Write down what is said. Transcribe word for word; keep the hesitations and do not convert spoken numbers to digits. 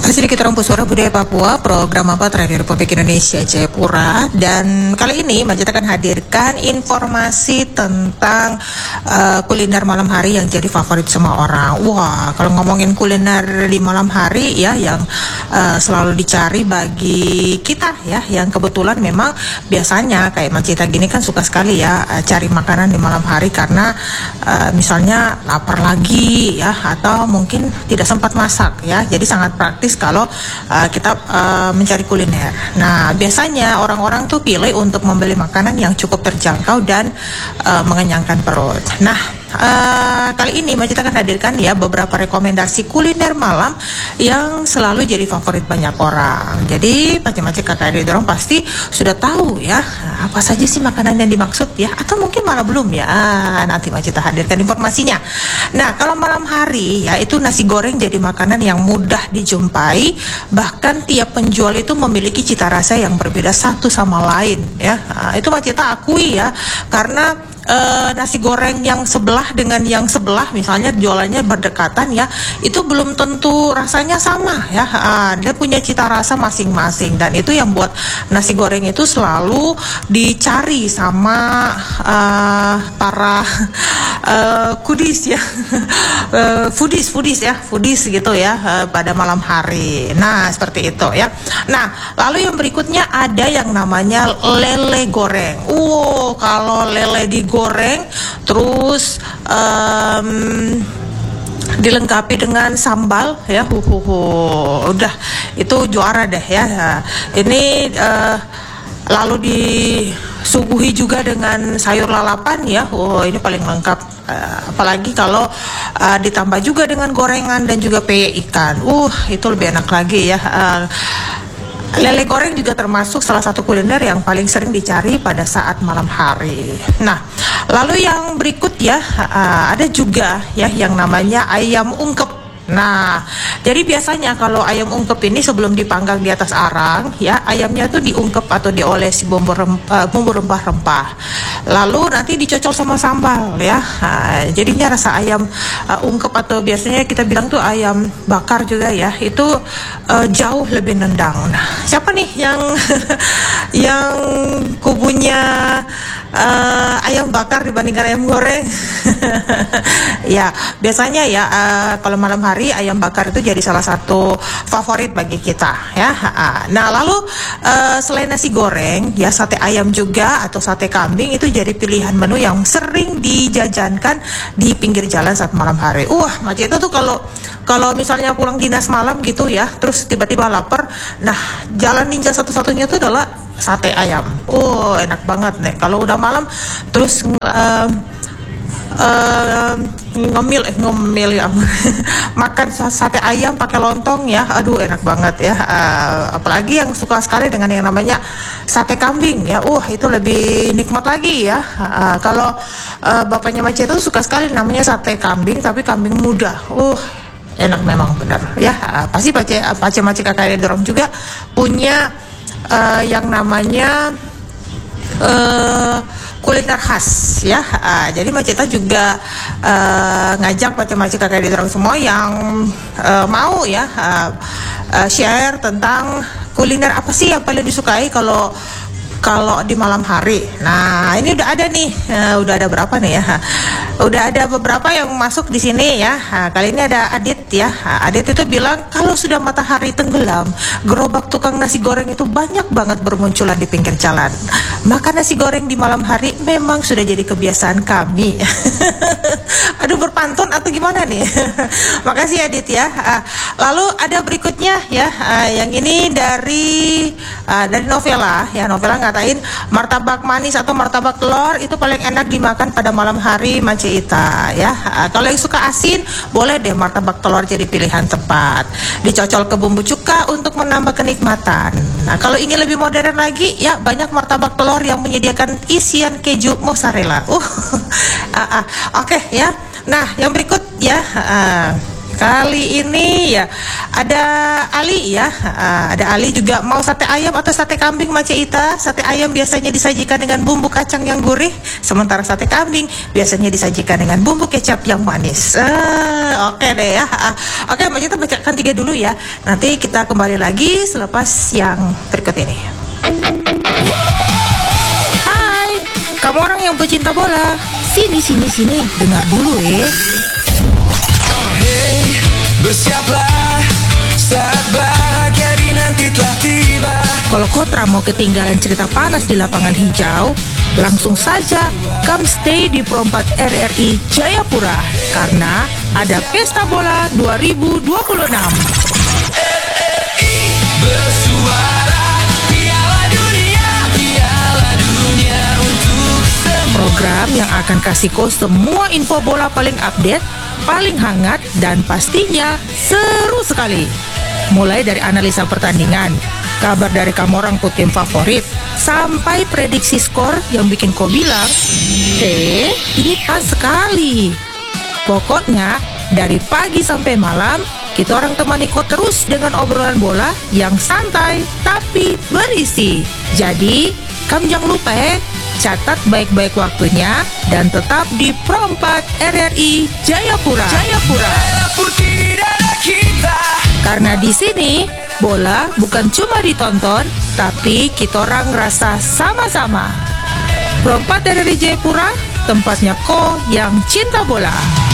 Sedikit Orang Suara Budaya Papua, program apa Radio Republik Indonesia Jayapura. Dan kali ini Majid akan hadirkan informasi tentang uh, kuliner malam hari yang jadi favorit semua orang. Wah, kalau ngomongin kuliner di malam hari ya, yang uh, selalu dicari bagi kita ya, yang kebetulan memang biasanya kayak Majid gini kan suka sekali ya uh, cari makanan di malam hari karena uh, misalnya lapar lagi ya, atau mungkin tidak sempat masak ya. Jadi sangat praktis kalau uh, kita uh, mencari kuliner. Nah, biasanya orang-orang tuh pilih untuk membeli makanan yang cukup terjangkau dan uh, mengenyangkan perut. Nah, uh, kali ini Majid akan hadirkan ya beberapa rekomendasi kuliner malam yang selalu jadi favorit banyak orang. Jadi macam-macam kakak adik dorong pasti sudah tahu ya apa saja sih makanan yang dimaksud ya, atau mungkin malah belum ya. Nanti Majid hadirkan informasinya. Nah, kalau malam hari ya itu nasi goreng jadi makanan yang mudah dijumpai, bahkan tiap penjual itu memiliki cita rasa yang berbeda satu sama lain ya. Nah, itu Majid akui ya, karena Uh, nasi goreng yang sebelah dengan yang sebelah misalnya jualannya berdekatan ya, itu belum tentu rasanya sama ya. Uh, dia punya cita rasa masing-masing, dan itu yang buat nasi goreng itu selalu dicari sama uh, para uh, kudis ya, uh, foodies foodies ya, foodies gitu ya, uh, pada malam hari. Nah, seperti itu ya. Nah, lalu yang berikutnya ada yang namanya lele goreng. Wow, kalau lele digoreng goreng terus um, dilengkapi dengan sambal ya, huhuhu, udah itu juara deh ya. Ini uh, lalu disuguhi juga dengan sayur lalapan ya. Oh, ini paling lengkap, uh, apalagi kalau uh, ditambah juga dengan gorengan dan juga peye ikan. Uh, itu lebih enak lagi ya. Uh, Lele goreng juga termasuk salah satu kuliner yang paling sering dicari pada saat malam hari. Nah, lalu yang berikut ya, uh, ada juga ya yang namanya ayam ungkep. Nah, jadi biasanya kalau ayam ungkep ini sebelum dipanggang di atas arang ya, ayamnya tuh diungkep atau diolesi bumbu rempah, bumbu rempah-rempah, lalu nanti dicocol sama sambal ya. Nah, jadinya rasa ayam uh, ungkep atau biasanya kita bilang tuh ayam bakar juga ya, itu uh, jauh lebih nendang. Nah, siapa nih yang yang kubunya uh, ayam bakar dibandingkan ayam goreng? Ya, biasanya ya uh, kalau malam hari ayam bakar itu jadi salah satu favorit bagi kita ya. Nah, lalu uh, selain nasi goreng ya, sate ayam juga atau sate kambing itu jadi pilihan menu yang sering dijajankan di pinggir jalan saat malam hari. Wah, Majid itu tuh kalau kalau misalnya pulang dinas malam gitu ya, terus tiba-tiba lapar, nah jalan ninja satu-satunya itu adalah sate ayam. Oh, enak banget nih kalau udah malam terus uh, Uh, ngemil eh ngemil ya makan sate ayam pakai lontong ya, aduh enak banget ya. Uh, apalagi yang suka sekali dengan yang namanya sate kambing ya, uh itu lebih nikmat lagi ya. Uh, kalau uh, bapaknya Majid itu suka sekali namanya sate kambing, tapi kambing muda, uh enak memang benar ya. Uh, pasti pace pace Majid kakak dorong juga punya uh, yang namanya uh, kuliner khas ya. Uh, jadi Majid juga uh, ngajak macam-macam kakak di orang semua yang uh, mau ya uh, uh, share tentang kuliner apa sih yang paling disukai kalau kalau di malam hari. Nah, ini udah ada nih, uh, udah ada berapa nih ya? Udah ada beberapa yang masuk di sini ya. Nah, kali ini ada Adit ya. Nah, Adit itu bilang kalau sudah matahari tenggelam, gerobak tukang nasi goreng itu banyak banget bermunculan di pinggir jalan. Makan nasi goreng di malam hari memang sudah jadi kebiasaan kami. Aduh, berpantun atau gimana nih? Makasih Adit ya. Uh, lalu ada berikutnya ya, uh, yang ini dari uh, dari Novela ya. Novela ngatain martabak manis atau martabak telur itu paling enak dimakan pada malam hari Majid Ita ya. Uh, kalau yang suka asin boleh deh martabak telur jadi pilihan tepat. Dicocol ke bumbu cuka untuk menambah kenikmatan. Nah, kalau ingin lebih modern lagi ya, banyak martabak telur yang menyediakan isian keju mozzarella. Uh, uh, uh, Oke okay, ya. Nah, yang berikut ya. Uh, kali ini ya ada Ali ya, uh, ada Ali juga mau sate ayam atau sate kambing Mace Ita. Sate ayam biasanya disajikan dengan bumbu kacang yang gurih, sementara sate kambing biasanya disajikan dengan bumbu kecap yang manis. Uh, Oke okay deh ya. Uh, Oke, okay, Mace Ita bacakan tiga dulu ya. Nanti kita kembali lagi selepas yang berikut ini. Hai, kamu orang yang pecinta bola. Sini, sini, sini, dengar dulu ya. Hey, bersiaplah, saat bahagia di nanti telah tiba. Kalau Kotra mau ketinggalan cerita panas di lapangan hijau, langsung saja come stay di Perempat R R I Jayapura, karena ada Pesta Bola dua ribu dua puluh enam. R R I bersuara, Piala Dunia, Piala Dunia untuk semua. Program yang akan kasih kau semua info bola paling update, paling hangat, dan pastinya seru sekali. Mulai dari analisa pertandingan, kabar dari kamu orang tim favorit, sampai prediksi skor yang bikin kau bilang, eh, ini pas sekali. Pokoknya, dari pagi sampai malam, kita orang temani kau terus dengan obrolan bola yang santai tapi berisi. Jadi, kamu jangan lupa ya, catat baik-baik waktunya dan tetap di Perempat R R I Jayapura. Jayapura. Merah putih di dada kita. Karena di sini bola bukan cuma ditonton, tapi kita orang rasa sama-sama. Perempat R R I Jayapura, tempatnya ko yang cinta bola.